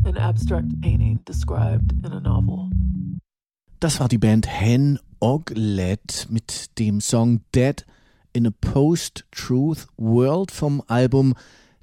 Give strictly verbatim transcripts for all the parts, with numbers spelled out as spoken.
an abstract painting described in a novel. Das war die Band Hen Oglet mit dem Song Dead in a Post-Truth World vom Album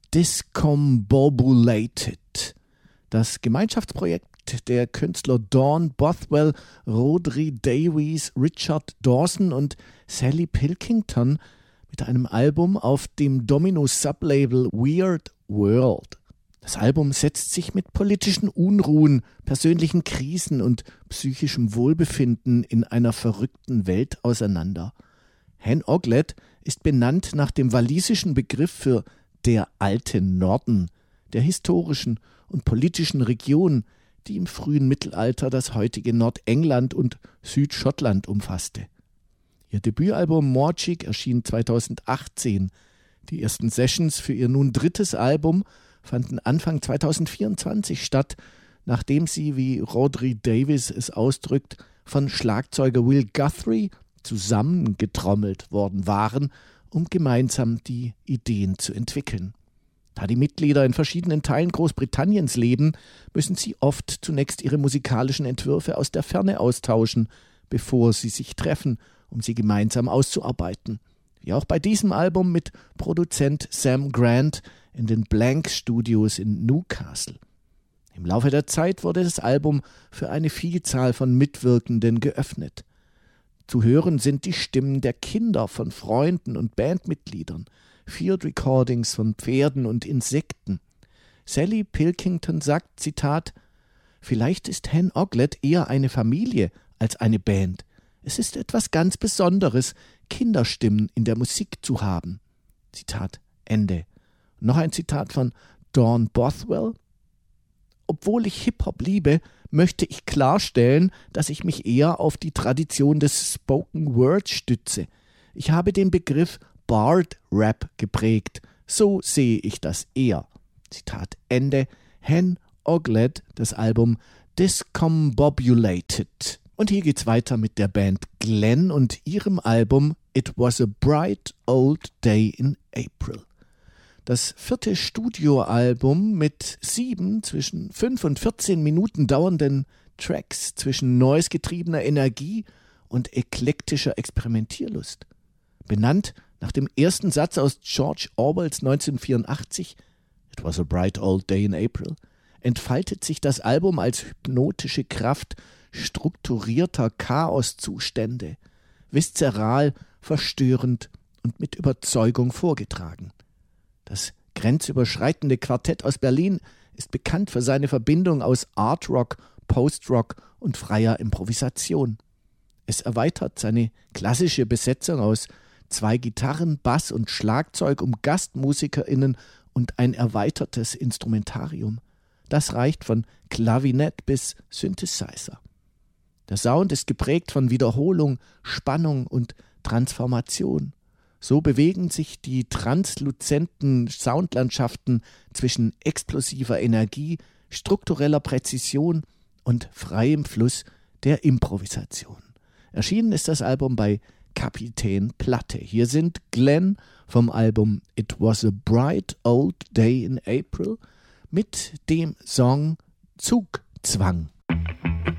Discombobulated. Das Gemeinschaftsprojekt der Künstler Dawn Bothwell, Rhodri Davies, Richard Dawson und Sally Pilkington mit einem Album auf dem Domino-Sublabel Weird World. Das Album setzt sich mit politischen Unruhen, persönlichen Krisen und psychischem Wohlbefinden in einer verrückten Welt auseinander. Hen Oglet ist benannt nach dem walisischen Begriff für der alte Norden, der historischen und politischen Region, die im frühen Mittelalter das heutige Nordengland und Südschottland umfasste. Ihr Debütalbum Morchig erschien zweitausendachtzehn. Die ersten Sessions für ihr nun drittes Album fanden Anfang zweitausendvierundzwanzig statt, nachdem sie, wie Rhodri Davies es ausdrückt, von Schlagzeuger Will Guthrie zusammengetrommelt worden waren, um gemeinsam die Ideen zu entwickeln. Da die Mitglieder in verschiedenen Teilen Großbritanniens leben, müssen sie oft zunächst ihre musikalischen Entwürfe aus der Ferne austauschen, bevor sie sich treffen, um sie gemeinsam auszuarbeiten. Wie auch bei diesem Album mit Produzent Sam Grant in den Blank Studios in Newcastle. Im Laufe der Zeit wurde das Album für eine Vielzahl von Mitwirkenden geöffnet. Zu hören sind die Stimmen der Kinder von Freunden und Bandmitgliedern, Field Recordings von Pferden und Insekten. Sally Pilkington sagt, Zitat, »Vielleicht ist Hen Oglet eher eine Familie als eine Band. Es ist etwas ganz Besonderes, Kinderstimmen in der Musik zu haben.« Zitat Ende. Noch ein Zitat von Dawn Bothwell. »Obwohl ich Hip-Hop liebe, möchte ich klarstellen, dass ich mich eher auf die Tradition des Spoken Word stütze. Ich habe den Begriff Bard-Rap geprägt. So sehe ich das eher.« Zitat Ende. Hen Oglet, das Album Discombobulated. Und hier geht's weiter mit der Band Glenn und ihrem Album It Was a Bright Old Day in April. Das vierte Studioalbum mit sieben zwischen fünf und vierzehn Minuten dauernden Tracks zwischen noise-getriebener Energie und eklektischer Experimentierlust. Benannt nach dem ersten Satz aus George Orwells neunzehnhundertvierundachtzig, It Was a Bright Old Day in April, entfaltet sich das Album als hypnotische Kraft strukturierter Chaoszustände, viszeral, verstörend und mit Überzeugung vorgetragen. Das grenzüberschreitende Quartett aus Berlin ist bekannt für seine Verbindung aus Art Rock, Post-Rock und freier Improvisation. Es erweitert seine klassische Besetzung aus zwei Gitarren, Bass und Schlagzeug um GastmusikerInnen und ein erweitertes Instrumentarium. Das reicht von Klavinett bis Synthesizer. Der Sound ist geprägt von Wiederholung, Spannung und Transformation. So bewegen sich die transluzenten Soundlandschaften zwischen explosiver Energie, struktureller Präzision und freiem Fluss der Improvisation. Erschienen ist das Album bei Kapitän Platte. Hier sind Glenn vom Album It Was a Bright Old Day in April mit dem Song Zugzwang.